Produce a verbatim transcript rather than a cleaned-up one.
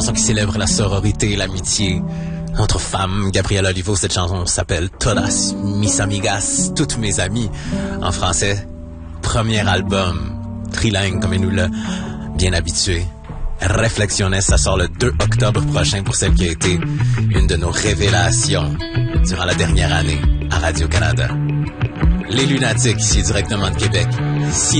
chanson qui célèbre la sororité, l'amitié entre femmes. Gabriel Olivo, cette chanson s'appelle Todas mis amigas, toutes mes amies. En français, premier album, trilingue comme il nous l'a bien habitué. Reflexiones, ça sort le deux octobre prochain pour celle qui a été une de nos révélations durant la dernière année à Radio-Canada. Les Lunatiques, ici directement de Québec. Si